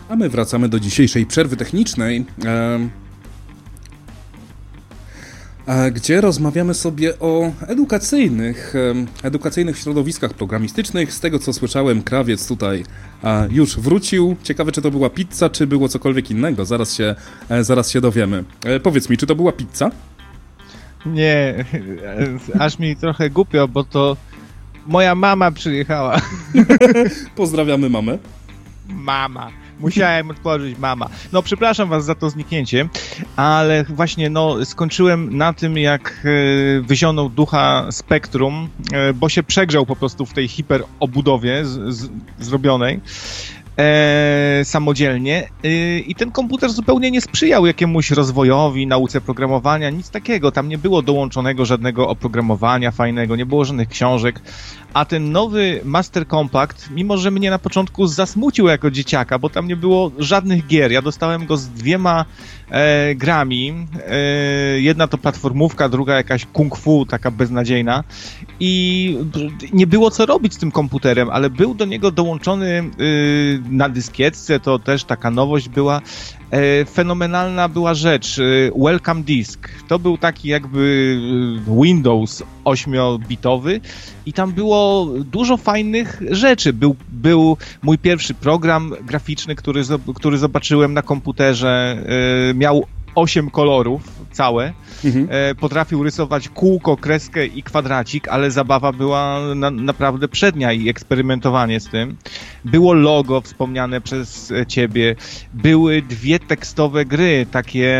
A my wracamy do dzisiejszej przerwy technicznej, gdzie rozmawiamy sobie o edukacyjnych środowiskach programistycznych. Z tego, co słyszałem, Krawiec tutaj już wrócił. Ciekawe, czy to była pizza, czy było cokolwiek innego. Zaraz się dowiemy. Powiedz mi, czy to była pizza? Nie, aż mi trochę głupio, bo to moja mama przyjechała. Pozdrawiamy mamę. Mama. Musiałem otworzyć mama. No, przepraszam was za to zniknięcie, ale właśnie, skończyłem na tym, jak wyzionął ducha Spectrum, bo się przegrzał po prostu w tej hiperobudowie zrobionej samodzielnie i ten komputer zupełnie nie sprzyjał jakiemuś rozwojowi, nauce programowania, nic takiego. Tam nie było dołączonego żadnego oprogramowania fajnego, nie było żadnych książek, a ten nowy Master Compact, mimo że mnie na początku zasmucił jako dzieciaka, bo tam nie było żadnych gier. Ja dostałem go z 2 grami. Jedna to platformówka, druga jakaś kung fu, taka beznadziejna. I nie było co robić z tym komputerem, ale był do niego dołączony na dyskietce, to też taka nowość była. Fenomenalna była rzecz, Welcome Disk. To był taki jakby Windows 8-bitowy i tam było dużo fajnych rzeczy. Był mój pierwszy program graficzny, który zobaczyłem na komputerze. Miał 8 kolorów całe. Potrafił rysować kółko, kreskę i kwadracik, ale zabawa była naprawdę przednia i eksperymentowanie z tym. Było logo wspomniane przez ciebie. Były 2 tekstowe gry, takie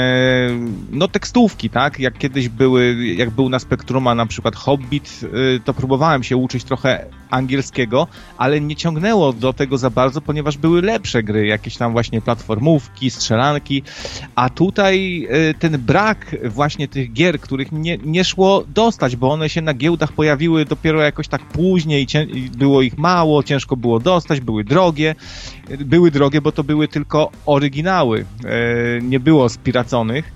tekstówki, tak? Jak kiedyś jak był na Spectruma na przykład Hobbit, to próbowałem się uczyć trochę angielskiego, ale nie ciągnęło do tego za bardzo, ponieważ były lepsze gry, jakieś tam właśnie platformówki, strzelanki, a tutaj ten brak właśnie tych gier, których nie szło dostać, bo one się na giełdach pojawiły dopiero jakoś tak później i było ich mało, ciężko było dostać, były drogie. Były drogie, bo to były tylko oryginały, nie było spiraconych.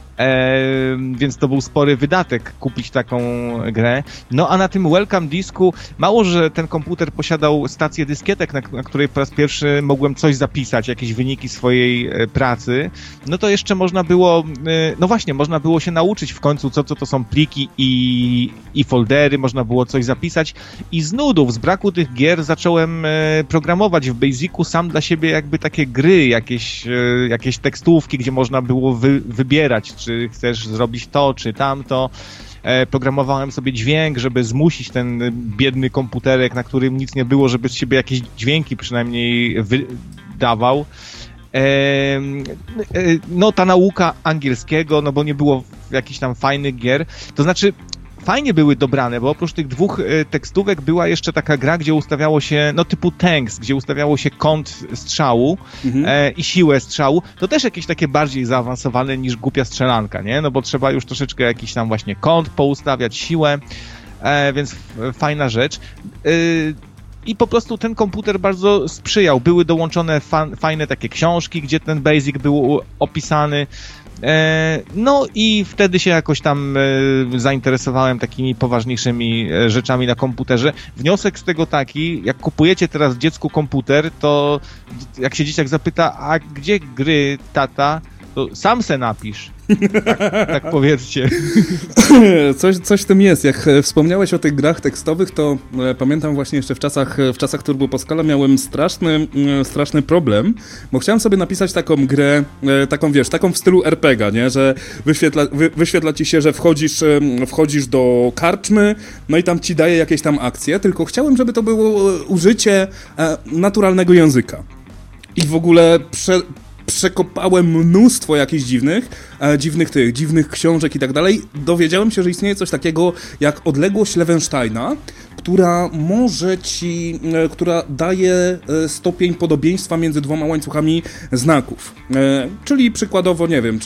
Więc to był spory wydatek kupić taką grę. No a na tym Welcome Disku mało, że ten komputer posiadał stację dyskietek, na której po raz pierwszy mogłem coś zapisać, jakieś wyniki swojej pracy, no to jeszcze można było, można było się nauczyć w końcu, co to są pliki i foldery, można było coś zapisać i z nudów, z braku tych gier zacząłem programować w Basicu sam dla siebie jakby takie gry, jakieś tekstówki, gdzie można było wybierać, czy chcesz zrobić to, czy tamto. Programowałem sobie dźwięk, żeby zmusić ten biedny komputerek, na którym nic nie było, żeby z siebie jakieś dźwięki przynajmniej wydawał. Ta nauka angielskiego, bo nie było jakichś tam fajnych gier. To znaczy, fajnie były dobrane, bo oprócz tych 2 tekstówek była jeszcze taka gra, gdzie ustawiało się, typu Tanks, gdzie ustawiało się kąt strzału i siłę strzału. To też jakieś takie bardziej zaawansowane niż głupia strzelanka, nie? Bo trzeba już troszeczkę jakiś tam właśnie kąt poustawiać, siłę, więc fajna rzecz. I po prostu ten komputer bardzo sprzyjał. Były dołączone fajne takie książki, gdzie ten Basic był opisany. I wtedy się jakoś tam zainteresowałem takimi poważniejszymi rzeczami na komputerze. Wniosek z tego taki, jak kupujecie teraz dziecku komputer, to jak się dzieciak zapyta, a gdzie gry, tata, to sam se napisz. Tak powiedzcie. Coś w tym jest. Jak wspomniałeś o tych grach tekstowych, to pamiętam właśnie jeszcze w czasach Turbo Pascala miałem straszny problem, bo chciałem sobie napisać taką grę, taką w stylu RPG, nie? Że wyświetla ci się, że wchodzisz do karczmy, no i tam ci daje jakieś tam akcje, tylko chciałem, żeby to było użycie naturalnego języka. I w ogóle przekopałem mnóstwo jakichś dziwnych książek i tak dalej. Dowiedziałem się, że istnieje coś takiego jak odległość Lewensteina, która daje stopień podobieństwa między 2 łańcuchami znaków. Czyli przykładowo, nie wiem,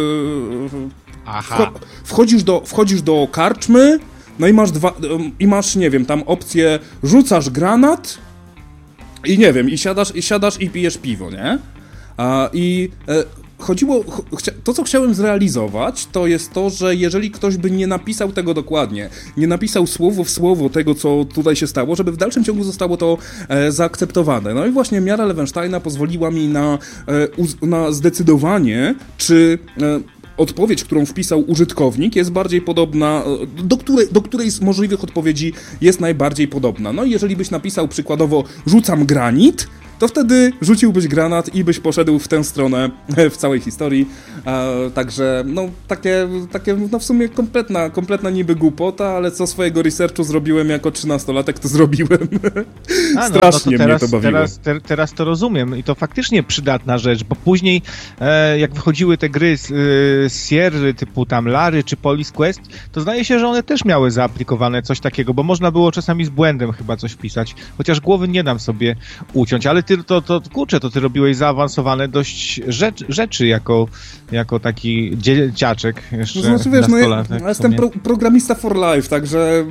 wchodzisz do karczmy, no i masz, nie wiem, tam opcję rzucasz granat i nie wiem, i siadasz i pijesz piwo, nie? to, co chciałem zrealizować, to jest to, że jeżeli ktoś by nie napisał tego dokładnie, nie napisał słowo w słowo tego, co tutaj się stało, żeby w dalszym ciągu zostało to zaakceptowane. No i właśnie miara Lewensteina pozwoliła mi na zdecydowanie, czy odpowiedź, którą wpisał użytkownik, jest bardziej podobna, do której z możliwych odpowiedzi jest najbardziej podobna. No i jeżeli byś napisał przykładowo rzucam granit, to wtedy rzuciłbyś granat i byś poszedł w tę stronę w całej historii. Także, no, takie no w sumie kompletna niby głupota, ale co swojego researchu zrobiłem jako 13-latek, to zrobiłem. Strasznie mnie to bawiło. Teraz rozumiem i to faktycznie przydatna rzecz, bo później jak wychodziły te gry z Sierry typu tam Lary czy Police Quest, to zdaje się, że one też miały zaaplikowane coś takiego, bo można było czasami z błędem chyba coś wpisać, chociaż głowy nie dam sobie uciąć, ale ty ty robiłeś zaawansowane dość rzeczy jako taki dzieciaczek jeszcze. To znaczy, wiesz, ja jestem programista for life, także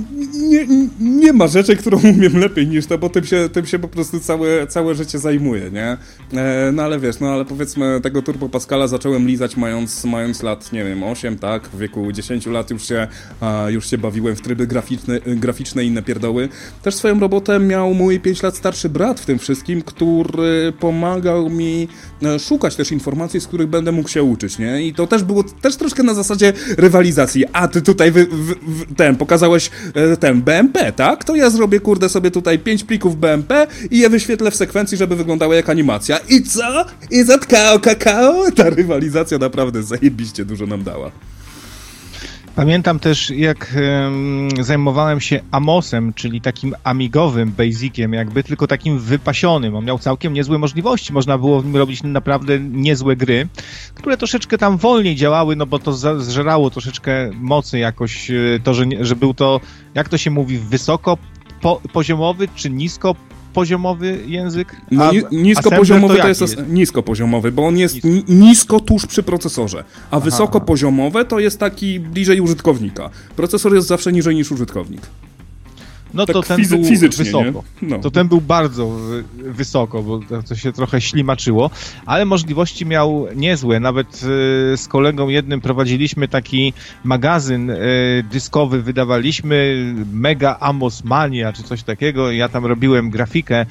nie ma rzeczy, którą umiem lepiej niż to, bo tym się po prostu całe życie zajmuję, nie? No ale wiesz, ale powiedzmy tego Turbo Pascala zacząłem lizać mając lat, nie wiem, 8, tak? W wieku 10 lat już się bawiłem w tryby graficzne i inne pierdoły. Też swoją robotę miał mój 5 lat starszy brat w tym wszystkim, który pomagał mi szukać też informacji, z których będę mógł się uczyć, nie? I to też było troszkę na zasadzie rywalizacji. A ty tutaj pokazałeś BMP, tak? To ja zrobię, sobie tutaj 5 plików BMP i je wyświetlę w sekwencji, żeby wyglądała jak animacja. I co? I zatkao kakao? Ta rywalizacja naprawdę zajebiście dużo nam dała. Pamiętam też, jak zajmowałem się Amosem, czyli takim amigowym basiciem, jakby tylko takim wypasionym. On miał całkiem niezłe możliwości. Można było w nim robić naprawdę niezłe gry, które troszeczkę tam wolniej działały, no bo to zżerało troszeczkę mocy jakoś, to, że był to, jak to się mówi, poziomowy czy niskopoziomowy język? Niskopoziomowy to jest niskopoziomowy, bo on jest nisko tuż przy procesorze, a wysokopoziomowe to jest taki bliżej użytkownika. Procesor jest zawsze niżej niż użytkownik. No tak to ten był wysoko. No. To ten był bardzo wysoko, bo to się trochę ślimaczyło, ale możliwości miał niezłe. Nawet z kolegą jednym prowadziliśmy taki magazyn dyskowy, wydawaliśmy Mega Amos Mania czy coś takiego. Ja tam robiłem grafikę,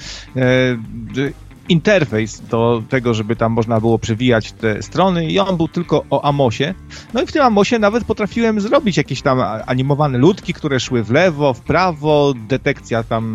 interfejs do tego, żeby tam można było przewijać te strony i on był tylko o Amosie. No i w tym Amosie nawet potrafiłem zrobić jakieś tam animowane ludki, które szły w lewo, w prawo, detekcja tam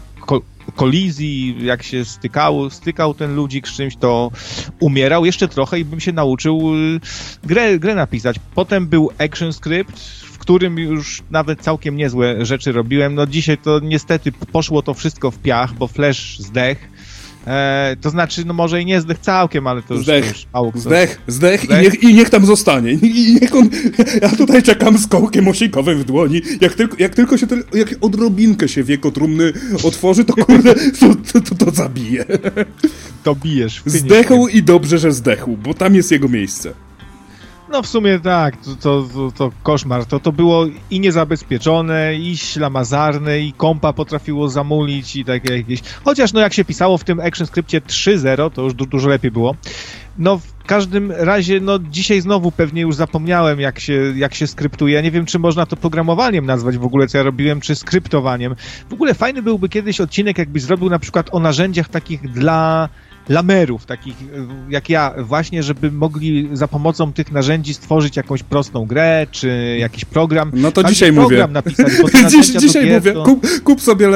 kolizji, jak się stykał ten ludzik z czymś, to umierał jeszcze trochę i bym się nauczył grę napisać. Potem był ActionScript, w którym już nawet całkiem niezłe rzeczy robiłem. No dzisiaj to niestety poszło to wszystko w piach, bo Flash zdechł. To znaczy, no może i nie zdech całkiem, ale to już mało kto. Zdech i niech tam zostanie. I niech on, ja tutaj czekam z kołkiem osinkowym w dłoni. Jak odrobinkę się wieko trumny otworzy, to kurde, to zabije. To bijesz. Zdechł i dobrze, że zdechł, bo tam jest jego miejsce. No w sumie tak, to koszmar. To było i niezabezpieczone, i ślamazarne, i kompa potrafiło zamulić i takie jakieś... Chociaż no jak się pisało w tym ActionScriptie 3.0, to już dużo lepiej było. No w każdym razie, no dzisiaj znowu pewnie już zapomniałem jak się skryptuje. Ja nie wiem, czy można to programowaniem nazwać w ogóle, co ja robiłem, czy skryptowaniem. W ogóle fajny byłby kiedyś odcinek, jakbyś zrobił na przykład o narzędziach takich dla lamerów, takich jak ja, właśnie, żeby mogli za pomocą tych narzędzi stworzyć jakąś prostą grę, czy jakiś program. No to dzisiaj mówię. Napisać, bo te dzisiaj mówię, kup sobie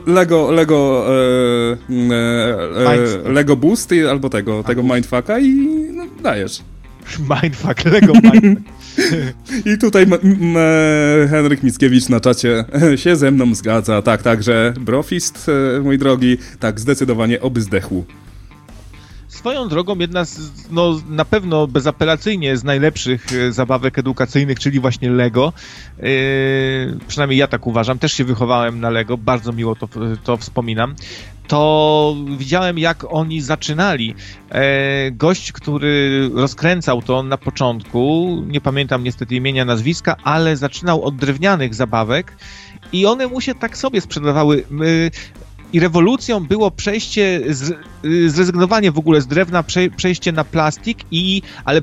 Lego Boost albo tego Mindfucka i no, dajesz. Mindfuck, Lego Mindfuck. I tutaj Henryk Mickiewicz na czacie się ze mną zgadza. Tak, także Brofist, mój drogi, tak, zdecydowanie oby zdechł. Swoją drogą jedna no na pewno bezapelacyjnie z najlepszych zabawek edukacyjnych, czyli właśnie Lego. Przynajmniej ja tak uważam. Też się wychowałem na Lego, bardzo miło to wspominam. To widziałem, jak oni zaczynali. Gość, który rozkręcał to na początku, nie pamiętam niestety imienia, nazwiska, ale zaczynał od drewnianych zabawek i one mu się tak sobie sprzedawały. I rewolucją było zrezygnowanie w ogóle z drewna, przejście na plastik, ale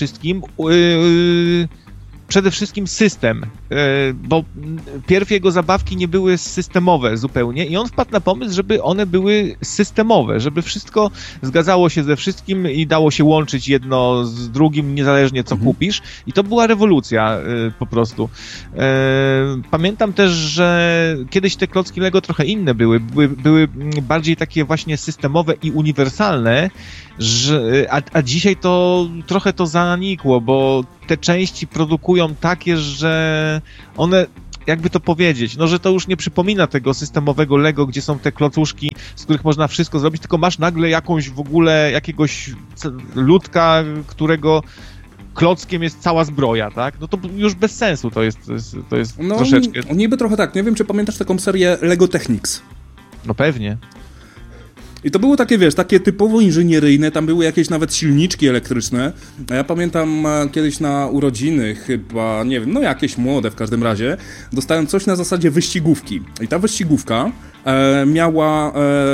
przede wszystkim system, bo pierw jego zabawki nie były systemowe zupełnie i on wpadł na pomysł, żeby one były systemowe, żeby wszystko zgadzało się ze wszystkim i dało się łączyć jedno z drugim, niezależnie co kupisz, i to była rewolucja po prostu. Pamiętam też, że kiedyś te klocki Lego trochę inne były bardziej takie właśnie systemowe i uniwersalne, a dzisiaj to trochę to zanikło, bo te części produkują takie, że one, jakby to powiedzieć, no że to już nie przypomina tego systemowego Lego, gdzie są te klocuszki, z których można wszystko zrobić, tylko masz nagle jakiegoś ludka, którego klockiem jest cała zbroja, tak? No to już bez sensu to jest no, troszeczkę. Niby trochę tak. Nie wiem, czy pamiętasz taką serię Lego Technics? No pewnie. I to było takie, wiesz, takie typowo inżynieryjne, tam były jakieś nawet silniczki elektryczne. A ja pamiętam kiedyś na urodziny chyba, nie wiem, no jakieś młode w każdym razie, dostałem coś na zasadzie wyścigówki. I ta wyścigówka miała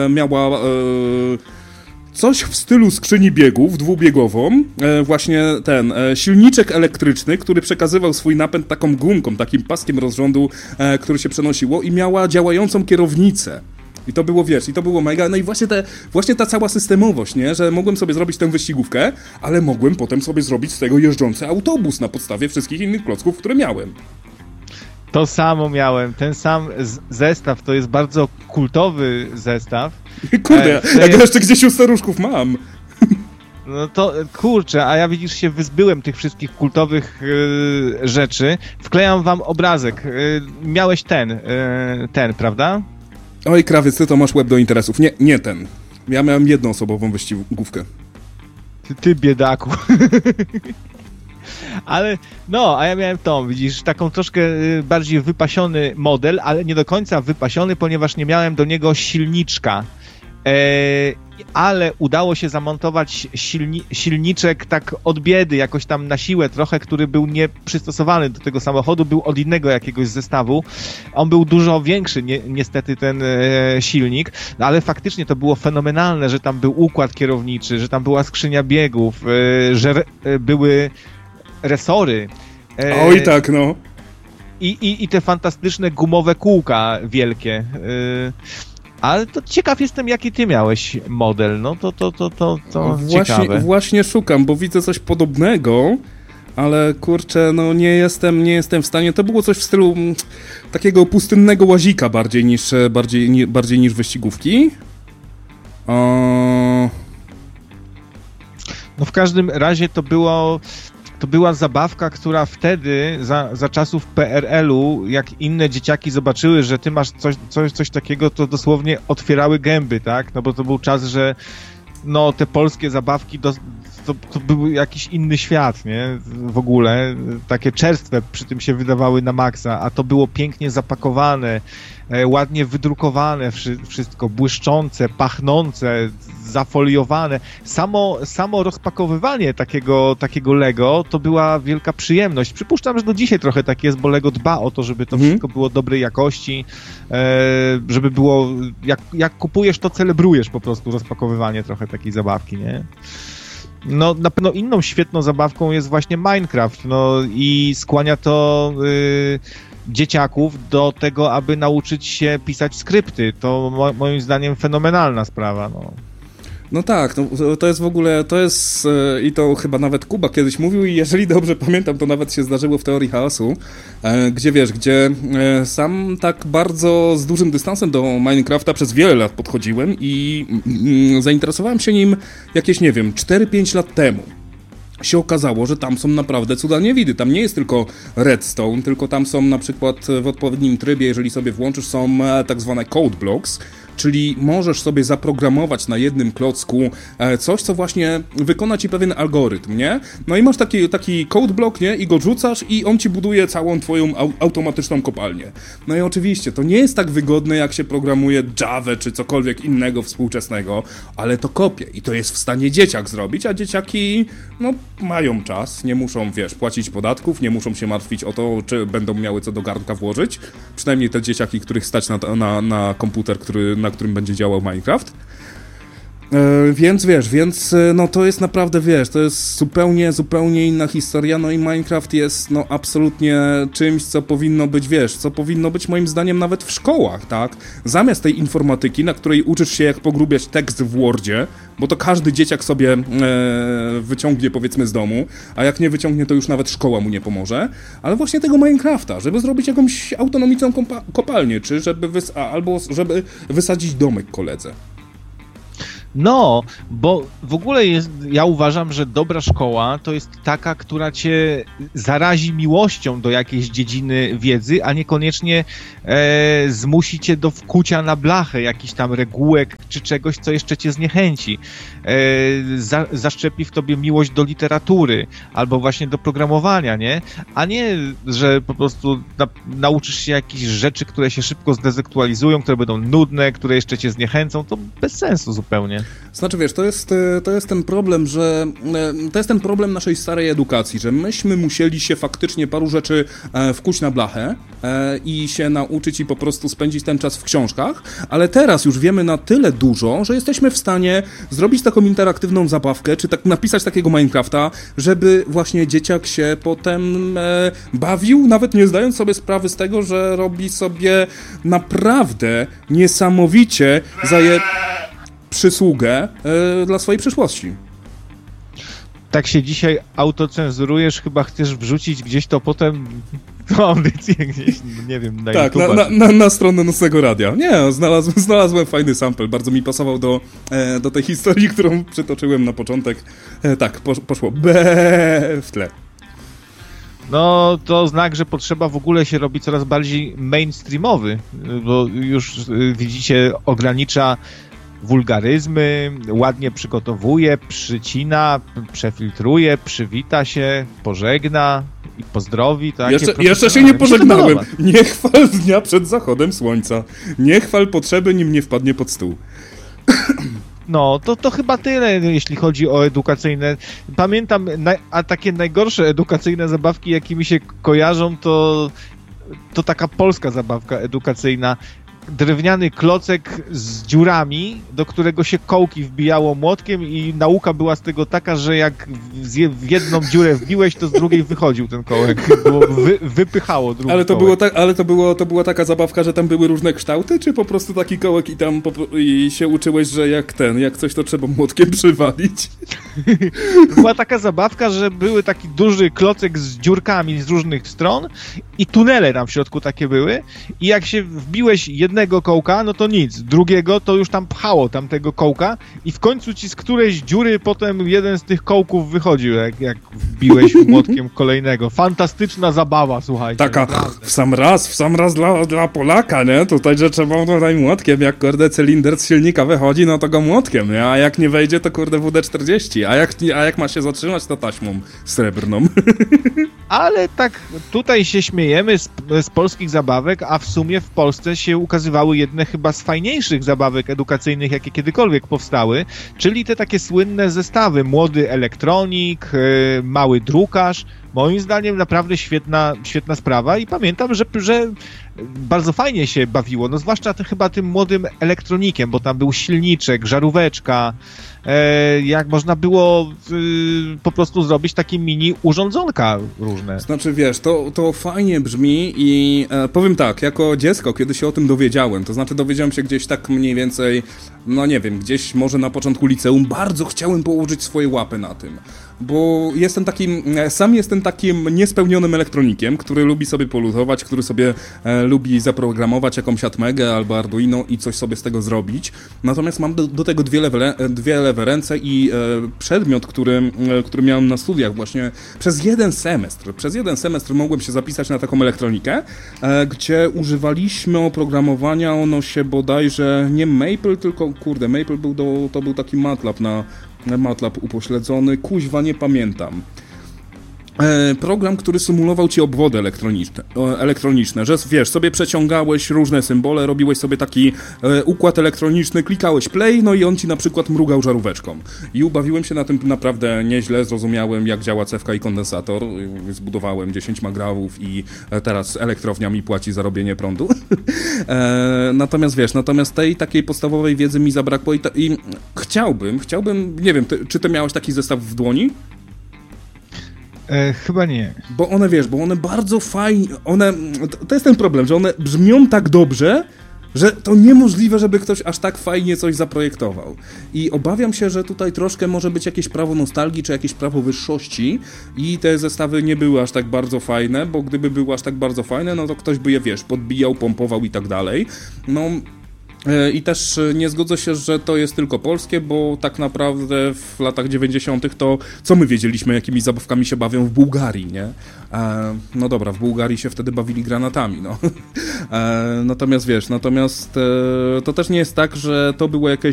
coś w stylu skrzyni biegów, dwubiegową, właśnie ten silniczek elektryczny, który przekazywał swój napęd taką gumką, takim paskiem rozrządu, który się przenosiło, i miała działającą kierownicę. I to było, wiesz, i to było mega, no i właśnie ta cała systemowość, nie, że mogłem sobie zrobić tę wyścigówkę, ale mogłem potem sobie zrobić z tego jeżdżący autobus na podstawie wszystkich innych klocków, które miałem. To samo miałem, ten sam zestaw, to jest bardzo kultowy zestaw. Kurde, ja go jeszcze gdzieś u staruszków mam. No to, kurczę, a ja widzisz, się wyzbyłem tych wszystkich kultowych rzeczy. Wklejam wam obrazek. Miałeś ten, prawda? Oj, krawiec, ty to masz łeb do interesów. Nie ten. Ja miałem jednoosobową wyścigówkę. Ty biedaku. Ale, no, a ja miałem widzisz, taką troszkę bardziej wypasiony model, ale nie do końca wypasiony, ponieważ nie miałem do niego silniczka. Ale udało się zamontować silniczek tak od biedy, jakoś tam na siłę trochę, który był nieprzystosowany do tego samochodu, był od innego jakiegoś zestawu. On był dużo większy, niestety, ten silnik, no ale faktycznie to było fenomenalne, że tam był układ kierowniczy, że tam była skrzynia biegów, że były resory. Oj tak, no. I te fantastyczne gumowe kółka wielkie. Ale to ciekaw jestem, jaki ty miałeś model, no to ciekawe. Właśnie szukam, bo widzę coś podobnego, ale kurczę, no nie jestem w stanie. To było coś w stylu takiego pustynnego łazika bardziej niż wyścigówki. No w każdym razie to była zabawka, która wtedy, za czasów PRL-u, jak inne dzieciaki zobaczyły, że ty masz coś takiego, to dosłownie otwierały gęby, tak? No bo to był czas, że no te polskie zabawki to był jakiś inny świat, nie? W ogóle. Takie czerstwe przy tym się wydawały na maksa, a to było pięknie zapakowane, ładnie wydrukowane wszystko, błyszczące, pachnące, zafoliowane. Samo rozpakowywanie takiego Lego to była wielka przyjemność. Przypuszczam, że do dzisiaj trochę tak jest, bo Lego dba o to, żeby to wszystko było dobrej jakości, żeby było, jak kupujesz, to celebrujesz po prostu rozpakowywanie trochę takiej zabawki, nie? No, na pewno inną świetną zabawką jest właśnie Minecraft, no i skłania to dzieciaków do tego, aby nauczyć się pisać skrypty. To moim zdaniem fenomenalna sprawa, no. No tak, no, to jest w ogóle, i to chyba nawet Kuba kiedyś mówił, i jeżeli dobrze pamiętam, to nawet się zdarzyło w Teorii Chaosu, gdzie sam tak bardzo z dużym dystansem do Minecrafta przez wiele lat podchodziłem i zainteresowałem się nim jakieś, nie wiem, 4-5 lat temu. Się okazało, że tam są naprawdę cuda niewidy. Tam nie jest tylko redstone, tylko tam są na przykład w odpowiednim trybie, jeżeli sobie włączysz, są tak zwane code blocks, czyli możesz sobie zaprogramować na jednym klocku coś, co właśnie wykona ci pewien algorytm, nie? No i masz taki code block, nie? I go rzucasz i on ci buduje całą twoją automatyczną kopalnię. No i oczywiście, to nie jest tak wygodne, jak się programuje Java czy cokolwiek innego współczesnego, ale to kopie i to jest w stanie dzieciak zrobić, a dzieciaki, no, mają czas, nie muszą, płacić podatków, nie muszą się martwić o to, czy będą miały co do garnka włożyć. Przynajmniej te dzieciaki, których stać na komputer, który na którym będzie działał Minecraft. Więc no to jest naprawdę, to jest zupełnie inna historia, no i Minecraft jest no absolutnie czymś, co powinno być, co powinno być moim zdaniem nawet w szkołach, tak? Zamiast tej informatyki, na której uczysz się jak pogrubiać tekst w Wordzie, bo to każdy dzieciak sobie wyciągnie powiedzmy z domu, a jak nie wyciągnie, to już nawet szkoła mu nie pomoże, ale właśnie tego Minecrafta, żeby zrobić jakąś autonomiczną kopalnię, czy albo żeby wysadzić domek koledze. No, bo w ogóle ja uważam, że dobra szkoła to jest taka, która cię zarazi miłością do jakiejś dziedziny wiedzy, a niekoniecznie zmusi cię do wkucia na blachę jakichś tam regułek czy czegoś, co jeszcze cię zniechęci. Zaszczepi w tobie miłość do literatury albo właśnie do programowania, nie? A nie, że po prostu nauczysz się jakichś rzeczy, które się szybko zdezaktualizują, które będą nudne, które jeszcze cię zniechęcą, to bez sensu zupełnie. Znaczy, to jest ten problem, że to jest ten problem naszej starej edukacji, że myśmy musieli się faktycznie paru rzeczy wkuć na blachę i się nauczyć i po prostu spędzić ten czas w książkach, ale teraz już wiemy na tyle dużo, że jesteśmy w stanie zrobić taką interaktywną zabawkę, czy tak napisać takiego Minecrafta, żeby właśnie dzieciak się potem bawił, nawet nie zdając sobie sprawy z tego, że robi sobie naprawdę niesamowicie przysługę dla swojej przyszłości. Tak się dzisiaj autocenzurujesz, chyba chcesz wrzucić gdzieś to potem tą audycję gdzieś, nie wiem, na tak, na stronę Nocnego Radia. Nie, znalazłem fajny sample, bardzo mi pasował do tej historii, którą przytoczyłem na początek. Tak, poszło w tle. No, to znak, że potrzeba w ogóle się robi coraz bardziej mainstreamowy, bo już widzicie, ogranicza wulgaryzmy, ładnie przygotowuje, przycina, przefiltruje, przywita się, pożegna i pozdrowi. Jeszcze się nie pożegnałem. Nie chwal dnia przed zachodem słońca. Nie chwal potrzeby, nim nie wpadnie pod stół. No, to chyba tyle, jeśli chodzi o edukacyjne. Pamiętam, a takie najgorsze edukacyjne zabawki, jakie mi się kojarzą, to taka polska zabawka edukacyjna. Drewniany klocek z dziurami, do którego się kołki wbijało młotkiem i nauka była z tego taka, że jak w jedną dziurę wbiłeś, to z drugiej wychodził ten kołek, bo wypychało drugi kołek. Ale to była taka zabawka, że tam były różne kształty, czy po prostu taki kołek i tam i się uczyłeś, że jak coś, to trzeba młotkiem przywalić? Była taka zabawka, że były taki duży klocek z dziurkami z różnych stron i tunele tam w środku takie były i jak się wbiłeś jednego kołka, no to nic, drugiego to już tam pchało tamtego kołka i w końcu ci z którejś dziury potem jeden z tych kołków wychodził, jak wbiłeś młotkiem kolejnego. Fantastyczna zabawa, słuchajcie. Taka naprawdę. w sam raz dla Polaka, nie? Tutaj, że trzeba tutaj młotkiem, jak kurde cylinder z silnika wychodzi, no to go młotkiem, nie? A jak nie wejdzie, to kurde WD-40, a jak ma się zatrzymać, to taśmą srebrną. Ale tak tutaj się śmiejemy z polskich zabawek, a w sumie w Polsce się ukazywały jedne chyba z fajniejszych zabawek edukacyjnych, jakie kiedykolwiek powstały, czyli te takie słynne zestawy. Młody elektronik, mały drukarz. Moim zdaniem naprawdę świetna sprawa i pamiętam, że bardzo fajnie się bawiło, no zwłaszcza chyba tym młodym elektronikiem, bo tam był silniczek, żaróweczka, jak można było po prostu zrobić takie mini urządzonka różne. Znaczy to fajnie brzmi i powiem tak, jako dziecko, kiedy się o tym dowiedziałem, to znaczy dowiedziałem się gdzieś tak mniej więcej, no nie wiem, gdzieś może na początku liceum, bardzo chciałem położyć swoje łapy na tym. Bo sam jestem takim niespełnionym elektronikiem, który lubi sobie poluzować, który sobie lubi zaprogramować jakąś Atmegę albo Arduino i coś sobie z tego zrobić. Natomiast mam do tego dwie lewe ręce i przedmiot, który miałem na studiach właśnie przez jeden semestr mogłem się zapisać na taką elektronikę, gdzie używaliśmy oprogramowania, ono się bodajże nie Maple, tylko Maple to był taki MATLAB MATLAB upośledzony, kuźwa, nie pamiętam. program, który symulował ci obwody elektroniczne, że wiesz, sobie przeciągałeś różne symbole, robiłeś sobie taki układ elektroniczny, klikałeś play, no i on ci na przykład mrugał żaróweczką. I ubawiłem się na tym naprawdę nieźle, zrozumiałem jak działa cewka i kondensator, zbudowałem 10 magrawów i teraz elektrownia mi płaci za robienie prądu. Natomiast tej takiej podstawowej wiedzy mi zabrakło i chciałbym, nie wiem, czy ty miałeś taki zestaw w dłoni? Chyba nie. Bo one bardzo fajnie, to jest ten problem, że one brzmią tak dobrze, że to niemożliwe, żeby ktoś aż tak fajnie coś zaprojektował. I obawiam się, że tutaj troszkę może być jakieś prawo nostalgii, czy jakieś prawo wyższości i te zestawy nie były aż tak bardzo fajne, bo gdyby były aż tak bardzo fajne, no to ktoś by je, podbijał, pompował i tak dalej. I też nie zgodzę się, że to jest tylko polskie, bo tak naprawdę w latach 90. to co my wiedzieliśmy, jakimi zabawkami się bawią w Bułgarii, nie? No dobra, w Bułgarii się wtedy bawili granatami, no. Natomiast to też nie jest tak, że to było jakieś